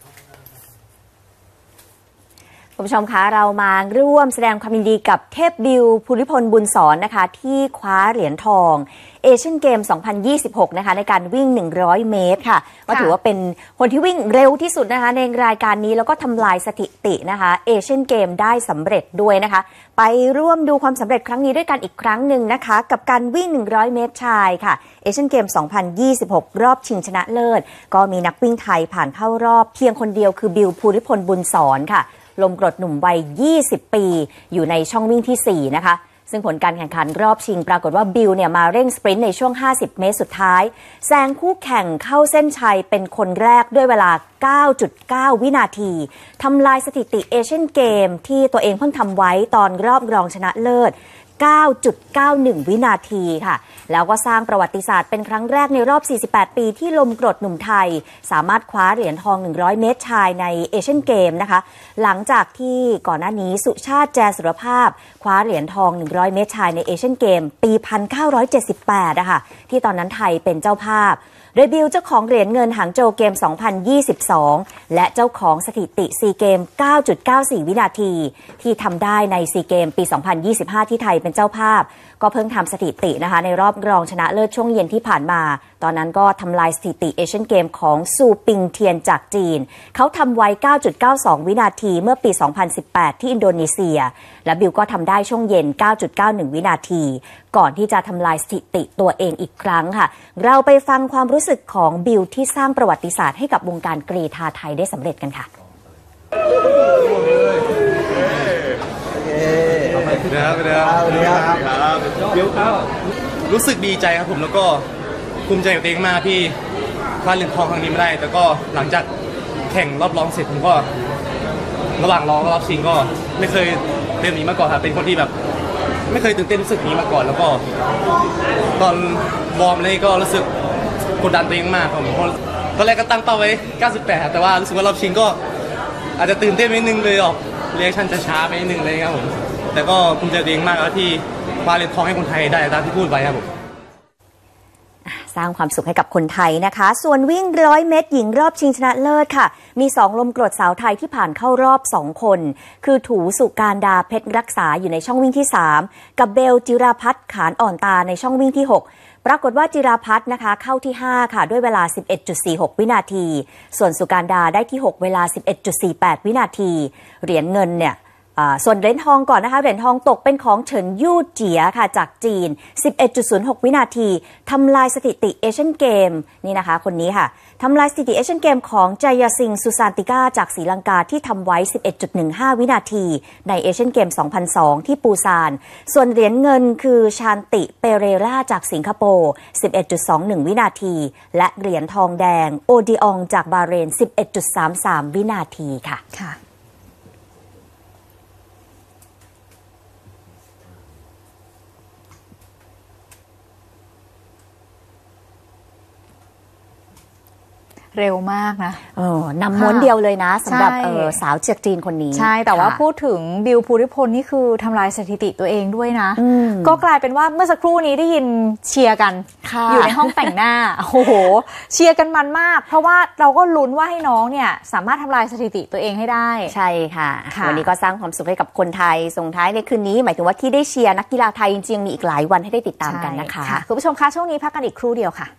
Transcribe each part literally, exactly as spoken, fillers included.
คุณผู้ชมคะเรามาร่วมแสดงความยินดีกับเทพบิวภูริพลบุญสอนนะคะที่คว้าเหรียญทองเอเชียนเกมสองพันยี่สิบหกนะคะในการวิ่งหนึ่งร้อยเมตรค่ะก็ถือว่าเป็นคนที่วิ่งเร็วที่สุดนะคะในรายการนี้แล้วก็ทำลายสถิตินะคะเอเชียนเกมได้สำเร็จด้วยนะคะไปร่วมดูความสำเร็จครั้งนี้ด้วยกันอีกครั้งหนึ่งนะคะกับการวิ่งหนึ่งร้อยเมตรชายค่ะเอเชียนเกมสองพันยี่สิบหกรอบชิงชนะเลิศก็มีนักวิ่งไทยผ่านเข้ารอบเพียงคนเดียวคือบิวภูริพลบุญสอนค่ะลมกรดหนุ่มวัยยี่สิบปีอยู่ในช่องวิ่งที่สี่นะคะซึ่งผลการแข่งขันรอบชิงปรากฏว่าบิวเนี่ยมาเร่งสปรินต์ในช่วงห้าสิบเมตรสุดท้ายแซงคู่แข่งเข้าเส้นชัยเป็นคนแรกด้วยเวลา เก้าจุดเก้า วินาทีทำลายสถิติเอเชียนเกมที่ตัวเองเพิ่งทำไว้ตอนรอบรองชนะเลิศ เก้าจุดเก้าหนึ่ง วินาทีค่ะแล้วก็สร้างประวัติศาสตร์เป็นครั้งแรกในรอบสี่สิบแปดปีที่ลมกรดหนุ่มไทยสามารถคว้าเหรียญทองหนึ่งร้อยเมตรชายในเอเชียนเกมนะคะหลังจากที่ก่อนหน้านี้สุชาติแจสุรภาพคว้าเหรียญทองหนึ่งร้อยเมตรชายในเอเชียนเกมปี หนึ่งพันเก้าร้อยเจ็ดสิบแปดนะคะที่ตอนนั้นไทยเป็นเจ้าภาพโดยบิวเจ้าของเหรียญเงินหางโจวเกมสองพันยี่สิบสองและเจ้าของสถิติซีเกม เก้าจุดเก้าสี่ วินาทีที่ทำได้ในซีเกมปีสองพันยี่สิบห้าที่ไทยเป็นเจ้าภาพก็เพิ่งทำสถิตินะคะในรอบรองชนะเลิศช่วงเย็นที่ผ่านมาตอนนั้นก็ทำลายสถิติเอเชียนเกมของซูปิงเทียนจากจีนเขาทำไว้ เก้าจุดเก้าสอง วินาทีเมื่อปีสองพันสิบแปดที่อินโดนีเซียและบิวก็ทำได้ช่วงเย็น เก้าจุดเก้าหนึ่ง วินาทีก่อนที่จะทำลายสถิติตัวเองอีกครั้งค่ะเราไปฟังความรู้สึกของบิวที่สร้างประวัติศาสตร์ให้กับวงการกรีฑาไทยได้สำเร็จกันค่ะครับครับเดี๋ยวครับรู้สึกดีใจครับผมแล้วก็ภูมิใจกับตัวเองมากที่คว้าเหรียญทองครั้งนี้ไม่ได้แต่ก็หลังจากแข่งรอบรองเสร็จผมก็ระหว่างรองกับรอบชิงก็ไม่เคยเป็นแบบนี้มาก่อนครับเป็นคนที่แบบไม่เคยตื่นเต้นรู้สึกนี้มาก่อนแล้วก็ตอนวอร์มเลยก็รู้สึกกดดันตัวเองมากครับผมตอนแรกก็ตั้งเป้าไว้เก้าสิบแปดแต่ว่ารู้สึกว่ารอบชิงก็อาจจะตื่นเต้นนิดนึงเลยออกเรีแอคชั่นจะช้าไปนิดนึงเลยครับผมแต่ก็ภูมิใจตัวเองมากแล้วที่คว้าเหรียญทองให้คนไทยได้ตามที่พูดไว้ครับผมสร้างความสุขให้กับคนไทยนะคะส่วนวิ่งร้อยเมตรหญิงรอบชิงชนะเลิศค่ะมีสองลมกรดสาวไทยที่ผ่านเข้ารอบสองคนคือถูสุการดาเพชรรักษาอยู่ในช่องวิ่งที่สามกับเบลจิราพัฒน์ขานอ่อนตาในช่องวิ่งที่หกปรากฏว่าจิราพัฒน์นะคะเข้าที่ห้าค่ะด้วยเวลา สิบเอ็ดจุดสี่หก วินาทีส่วนสุการดาได้ที่หกเวลา สิบเอ็ดจุดสี่แปด วินาทีเหรียญเงินเนี่ยส่วนเหรียญทองก่อนนะคะเหรียญทองตกเป็นของเฉินยู่เจี๋ยค่ะจากจีน สิบเอ็ดจุดศูนย์หก วินาทีทำลายสถิติเอเชียนเกมนี่นะคะคนนี้ค่ะทำลายสถิติเอเชียนเกมของจายาซิงสุซานติก้าจากศรีลังกาที่ทำไว้ สิบเอ็ดจุดหนึ่งห้า วินาทีในเอเชียนเกม สองพันสอง ที่ปูซานส่วนเหรียญเงินคือชานติเปเรราจากสิงคโปร์ สิบเอ็ดจุดสองหนึ่ง วินาทีและเหรียญทองแดงโอดิอองจากบาห์เรน สิบเอ็ดจุดสามสาม วินาทีค่ะค่ะเร็วมากนะเออนำม้วนเดียวเลยนะสำหรับสาวจากจีนคนนี้ใช่แต่ว่าพูดถึงบิวภูริพลนี่คือทำลายสถิติตัวเองด้วยนะก็กลายเป็นว่าเมื่อสักครู่นี้ได้ยินเชียร์กันอยู่ในห้องแต่งหน้าโอ้โหเชียร์กันมันมากเพราะว่าเราก็ลุ้นว่าให้น้องเนี่ยสามารถทำลายสถิติตัวเองให้ได้ใช่ค่ะวันนี้ก็สร้างความสุขให้กับคนไทยส่งท้ายในคืนนี้หมายถึงว่าที่ได้เชียร์นักกีฬาไทยจริงๆมีอีกหลายวันให้ได้ติดตามกันนะคะคุณผู้ชมคะช่วงนี้พักกันอีกครู่เดียวค่ะ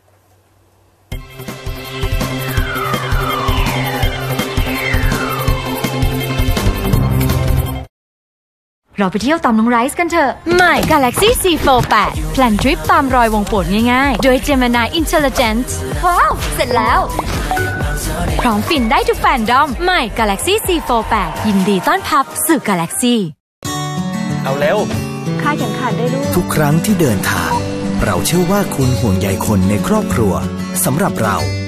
เราไปเที่ยวตามน้องไรซ์กันเถอะใหม่ Galaxy ซี โฟร์ แปด แพลนทริปตามรอยวงโปรดง่ายๆโดย Gemini Intelligence ว้าวเสร็จแล้วพร้อมฟินได้ทุกแฟนดอมใหม่ Galaxy ซี โฟร์ แปด ยินดีต้อนรับสู่ Galaxy เอาเร็วคาดเข็มขัดได้ด้วยทุกครั้งที่เดินทางเราเชื่อว่าคุณห่วงใยคนในครอบครัวสำหรับเรา